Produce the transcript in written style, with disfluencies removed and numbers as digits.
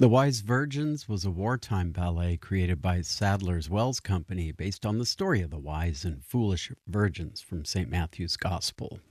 The Wise Virgins was a wartime ballet created by Sadler's Wells Company based on the story of the wise and foolish virgins from St. Matthew's Gospel.